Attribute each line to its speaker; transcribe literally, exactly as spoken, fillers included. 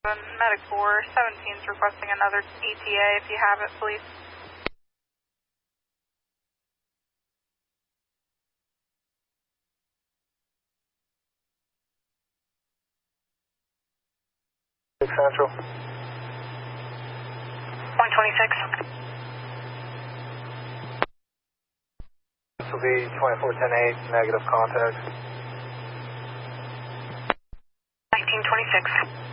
Speaker 1: Medic four seventeen is requesting another E T A if you have it, please.
Speaker 2: Central.
Speaker 1: one twenty-six.
Speaker 2: This will be twenty-four ten eight, negative contact.
Speaker 1: nineteen twenty-six.